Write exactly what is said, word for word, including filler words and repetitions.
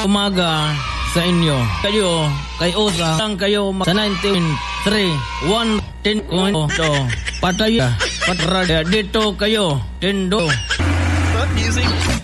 umaga sa inyo. Kayo, kay Osa, lang kayo sa nineteen three one ten ko to pataya patrada dito kayo tendo.